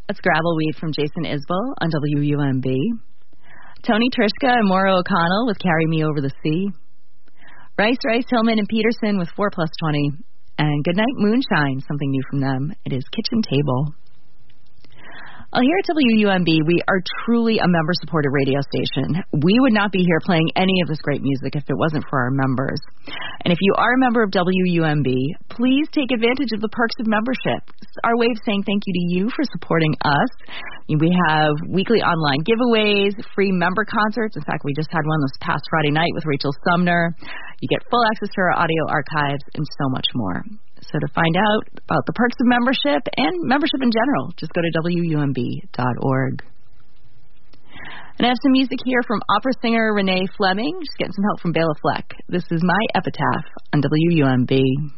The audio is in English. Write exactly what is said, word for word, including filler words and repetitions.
That's Gravel Weed from Jason Isbell on W U M B. Tony Trischka and Maura O'Connell with Carry Me Over the Sea. Rice, Rice, Hillman, and Peterson with four plus twenty. And Goodnight Moonshine, something new from them. It is Kitchen Table. Well, here at W U M B, we are truly a member-supported radio station. We would not be here playing any of this great music if it wasn't for our members. And if you are a member of W U M B, please take advantage of the perks of membership. It's our way of saying thank you to you for supporting us. We have weekly online giveaways, free member concerts. In fact, we just had one this past Friday night with Rachel Sumner. You get full access to our audio archives and so much more. So to find out about the perks of membership and membership in general, just go to W U M B dot org. And I have some music here from opera singer Renee Fleming. Just getting some help from Bela Fleck. This is My Epitaph on W U M B.